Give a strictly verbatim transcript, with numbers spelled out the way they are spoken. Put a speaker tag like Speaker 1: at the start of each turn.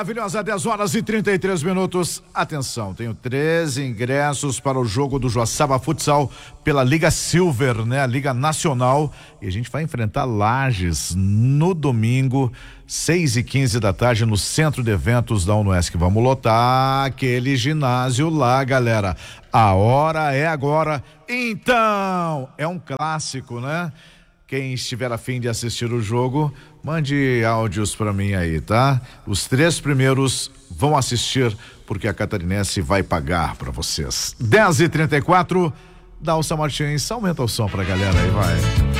Speaker 1: Maravilhosa, dez horas e trinta e três minutos. Atenção, tenho treze ingressos para o jogo do Joaçaba Futsal pela Liga Silver, né? A Liga Nacional. E a gente vai enfrentar Lages no domingo, seis e quinze da tarde, no Centro de Eventos da UNOESC. Vamos lotar aquele ginásio lá, galera. A hora é agora. Então, é um clássico, né? Quem estiver a fim de assistir o jogo, mande áudios para mim aí, tá? Os três primeiros vão assistir, porque a Catarinense vai pagar para vocês. dez e trinta e quatro, Dalsa Martins, aumenta o som pra galera aí, vai.